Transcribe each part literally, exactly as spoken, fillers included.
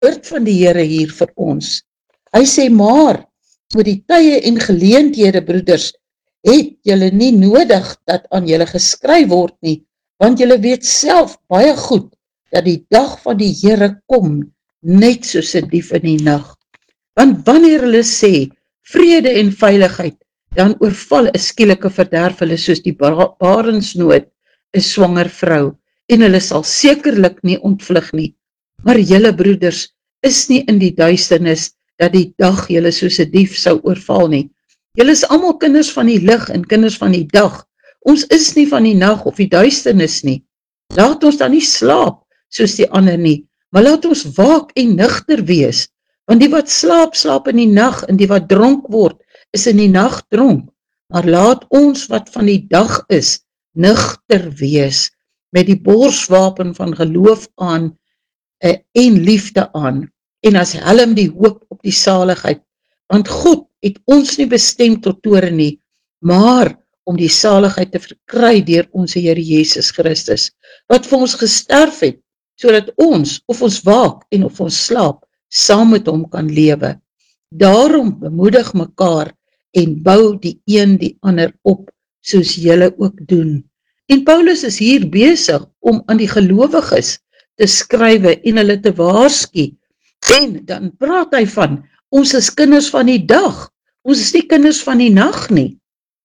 woord van die Here hier vir ons. Hy sê, maar, oor die tye en geleenthede, broeders, het julle nie nodig dat aan julle geskryf word nie, want julle weet self baie goed, dat die dag van die Here kom, net soos 'n dief in die nag. Want wanneer hulle sê, vrede en veiligheid, dan oorval 'n skielike verderf hulle soos die barensnood 'n swanger vrou, en hulle sal sekerlik nie ontvlug nie. Maar julle broeders, is nie in die duisternis, dat die dag julle soos 'n dief sou oorval nie. Julle is almal kinders van die lig en kinders van die dag. Ons is nie van die nag of die duisternis nie. Laat ons dan nie slaap, soos die ander nie, maar laat ons waak en nugter wees, want die wat slaap, slaap in die nag, en die wat dronk word, is in die nag dronk. Maar laat ons wat van die dag is, nugter wees, met die borswapen van geloof aan, uh, en liefde aan, en as helm die hoop op die saligheid, want God het ons nie bestem tot toorn nie, maar om die saligheid te verkry deur ons Here Jesus Christus, wat vir ons gesterf het, sodat ons, of ons waak en of ons slaap, saam met hom kan lewe. Daarom bemoedig mekaar en bou die een die ander op, soos julle ook doen. En Paulus is hier besig om aan die gelowiges te skrywe en hulle te waarsku. En dan praat hy van, ons is kinders van die dag, ons is nie kinders van die nag nie.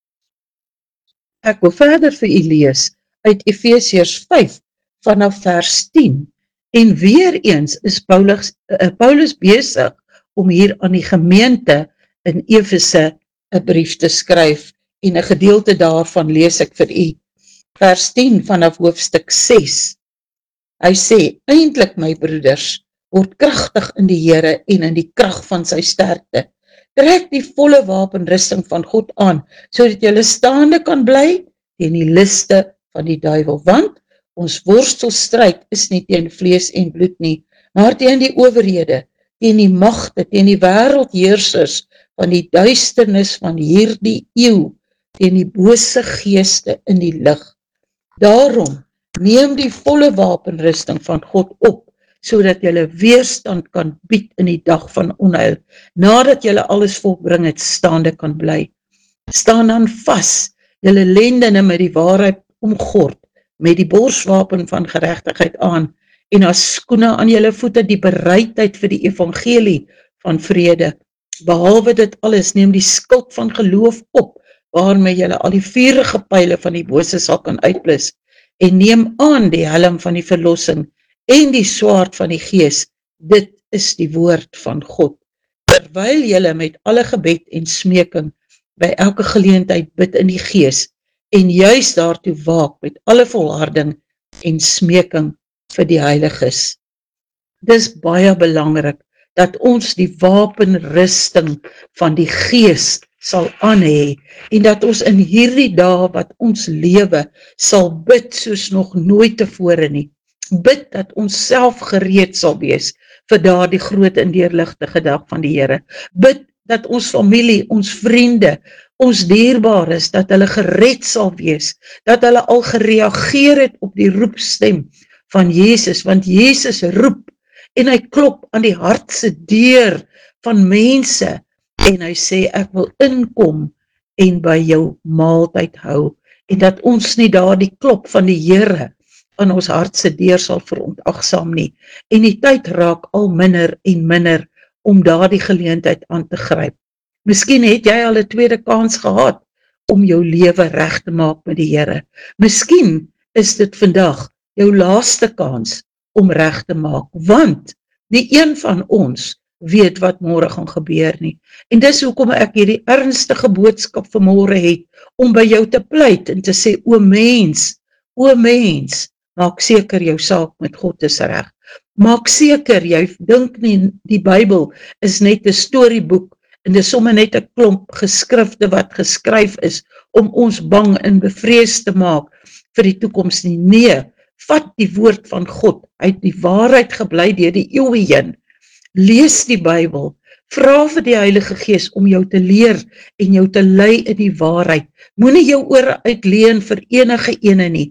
Ek wil verder vir u lees uit Efesiërs vyf vanaf vers tien. En weer eens is Paulus, uh, Paulus besig om hier aan die gemeente in Efese 'n brief te skryf, en 'n gedeelte daarvan lees ek vir u. Vers tien vanaf hoofstuk ses. Hy sê, eintlik my broeders, word kragtig in die Here en in die krag van sy sterkte. Trek die volle wapenrusting van God aan, sodat julle staande kan bly teen die liste van die duiwel, want ons worstelstryd is nie teen vlees en bloed nie, maar teen die owerhede, teen die magte, teen die wêreldheersers van die duisternis van hierdie eeu, teen die bose geeste in die lig. Daarom, neem die volle wapenrusting van God op, sodat julle weerstand kan bied in die dag van onheil, nadat julle alles volbring het, staande kan bly. Staan dan vas, julle lendene met die waarheid omgord, met die borswapen van geregtigheid aan, en as skoene aan julle voete die bereidheid vir die evangelie van vrede. Behalwe dit alles, neem die skild van geloof op, waarmee julle al die vuurige pyle van die bose sal kan uitblus, en neem aan die helm van die verlossing, en die swaard van die gees, dit is die woord van God. Terwyl julle met alle gebed en smeking, by elke geleentheid bid in die gees, en juist daartoe waak met alle volharding en smeking vir die heiliges. Dis baie belangrik, dat ons die wapenrusting van die gees sal aanhê, en dat ons in hierdie dae wat ons lewe, sal bid soos nog nooit tevore nie. Bid dat ons self gereed sal wees, vir daardie groot en deurligtige dag van die Here. Bid dat ons familie, ons vriende, ons dierbares, dat hulle gered sal wees, dat hulle al gereageer het op die roepstem van Jesus, want Jesus roep, en hy klop aan die hartse deur van mense, en hy sê, ek wil inkom, en by jou maaltyd hou, en dat ons nie daar die klop van die Here, aan ons hartse deur sal verontagsaam nie, en die tyd raak al minder en minder, om daar die geleentheid aan te gryp. Miskien het jy al 'n tweede kans gehad, om jou lewe reg te maak met die Here. Miskien is dit vandag jou laaste kans, om reg te maak, want die een van ons weet wat môre gaan gebeur nie. En dis hoekom ek hierdie ernstige boodskap vanmôre het, om by jou te pleit en te sê, o mens, o mens, maak seker jou saak met God is reg. Maak seker, jy dink nie die Bybel is net 'n storieboek, en dis sommer net 'n klomp geskrifte wat geskryf is, om ons bang en bevrees te maak vir die toekoms nie. Nee, vat die woord van God, hy het die waarheid gebly deur die eeue heen. Lees die Bybel, vra vir die Heilige Gees om jou te leer en jou te lei in die waarheid. Moenie jou ore uitleen vir enige ene nie.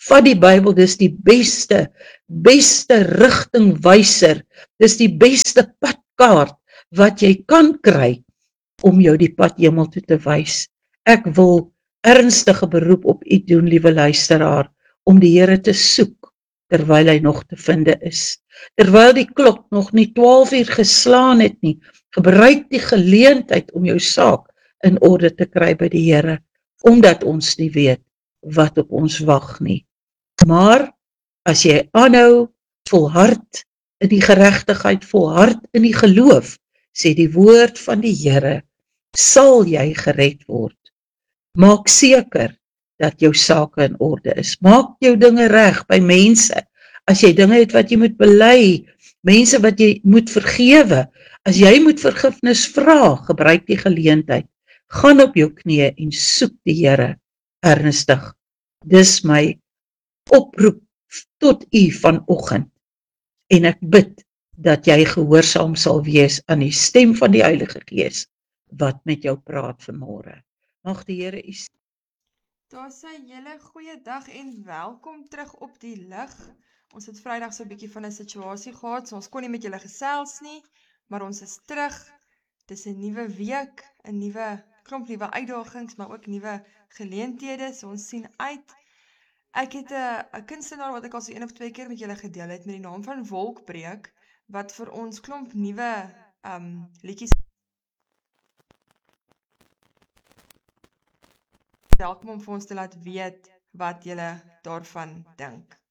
vat die Bybel, dis die beste, beste rigtingwyser, dis die beste padkaart wat jy kan kry om jou die pad hemel toe te wys. Ek wil ernstige beroep op u doen, liewe luisteraar, om die Here te soek, terwyl hy nog te vinde is. Terwyl die klok nog nie twaalf uur geslaan het nie, gebruik die geleentheid om jou saak in orde te kry by die Here, omdat ons nie weet wat op ons wag nie. Maar, as jy aanhou, volhard in die geregtigheid, volhard in die geloof, sê die woord van die Here, sal jy gered word. Maak seker dat jou sake in orde is. Maak jou dinge reg by mense. As jy dinge het wat jy moet bely, mense wat jy moet vergewe, as jy moet vergifnis vra, gebruik die geleentheid. Gaan op jou knieë en soek die Here ernstig. Dis my oproep tot u vanoggend. En ek bid dat jy gehoorsaam sal wees aan die stem van die Heilige Gees wat met jou praat vanmôre. Mag die Here u Daar sê julle goeie dag en welkom terug op die lig. Ons het Vrydag so 'n bietjie van 'n situasie gehad, so ons kon nie met julle gesels nie, maar ons is terug. Dis 'n nuwe week, 'n nuwe klomp nuwe uitdagings, maar ook nuwe geleenthede. So ons sien uit. Ek het 'n 'n kunstenaar wat ek al so een of twee keer met julle gedeel het met die naam van Wolkbreek wat vir ons klomp nuwe um liedjies welkom om vir ons te laat weet wat julle daarvan dink.